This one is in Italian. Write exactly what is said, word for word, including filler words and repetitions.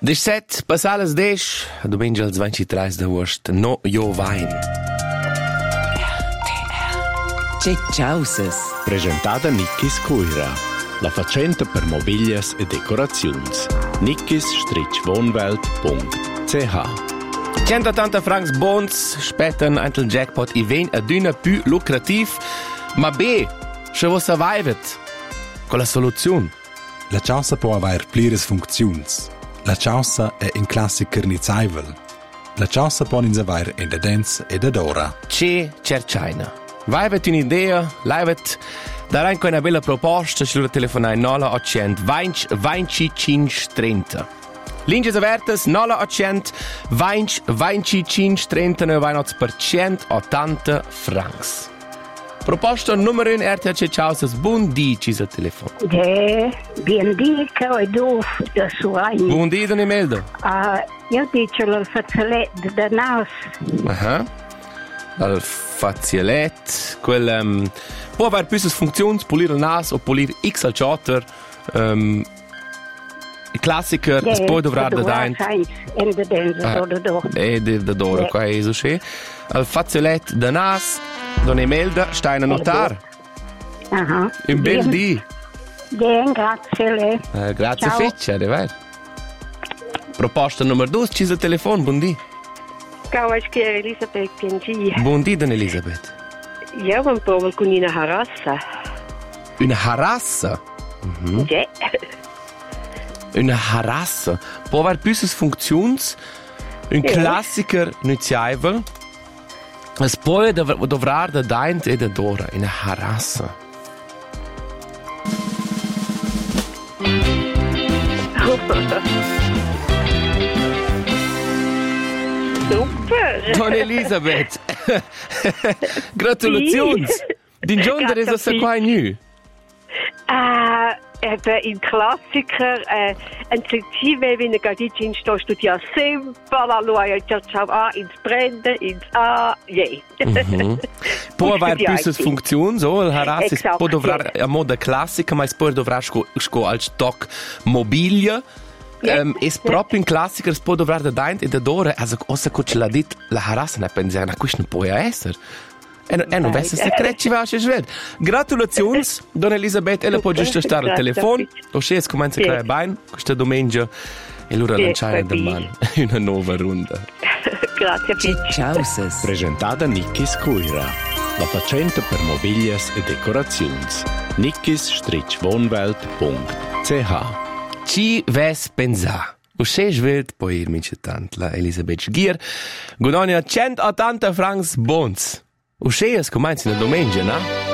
diciassette, passales dec, domenica il ventitreis d'agosto, no io vain. C'è Ciausas. Presentata Nickis Cuira, la facenta per mobilias e decorazions. nickis wohnwelt punkt c h. centottanta francs bons, spetten antel jackpot i ven adüna più lucrativ, ma b, se vos survivet, con la soluzione. La ciausa può aver plires funziuns. La ciausa è in classicer nizaivel. La ciausa può in aver in da dens e da d'ora. C'è cercaina. Vaivet un'idea, laivet daran con una bella proposta, ci lo telefonai nola ottocento venti venticinque trenta. Linges avertes nola ottocento venti venticinque trenta novanta per centottanta francs. Proposta numero uno R T H Ciausas, buon dì, ci sul telefono. Eh, bien dì, che ho due da suoi. Buon dì, Don Imelda. Uh, io dico il fazzoletto da nas. Aha. Il fazzoletto, quel um, può avere più funzioni, pulire il naso o pulire X al chatter. Um, il classiker, yeah, es può dovrà da daint. E da dentro, da do. E da do, qua è così. Il fazzoletto da nas, Don Imelda, stai a notare. Aha. Un bel dì. Bien, grazie lei. Uh, grazie Ciao. feccia, è vero. Proposta numero due, ci sul telefono, buon dì. Ciao, ich bin Elisabeth Piangi. Buon dì, Don Elisabeth. Io ho un po' con una harassa. Una harassa? Mm. Yeah. Una harassa. Può avere più funzioni. Un Yeah. classiker iniziavel. Es può dov- dovrà da daint e da d'ora. Una harassa. Super. Don Elisabeth. Gratulazioni. Din giorno è questo qua nu. Ah, eben in Klassiker, äh, ein Sektive, wie eine Gadicin, sto studia sempre la luaia, ciao a, ins Brende, ins A, je. Mhm. Può avere più funzioni, so, il harassa Esatto, può dovrà sì. a moda classica, ma poi dovrà sco, sco al stock mobilia. Yeah. Um, es proprio in classica es può dovrà da daint e da d'ora, also ossa co ce l'ha dit la harassa ne pensa, na questo non può essere. E non, e non vesse secret ci va a sved. Gratulazioni, Don Elisabeth, e la può giusto stare al telefono. O se es comincia a creare bene questa domenica e allora Sì, lanciare va bene. domani una nuova ronda. Grazie, C'è Ciausas. Presentata Nickis Cuira, la facenta per mobilias e decorazions. nickis wohnwelt punkt c h. Ci ves pensa. O se sved poi ir mince tant la Elisabeth Sgier. Guadagna centottanta francs bons. O se es comincia la domenica, no?